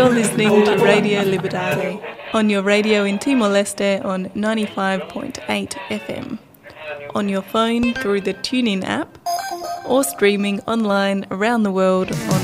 You're listening to Radio Libertad on your radio in Timor-Leste on 95.8 FM, on your phone through the TuneIn app, or streaming online around the world on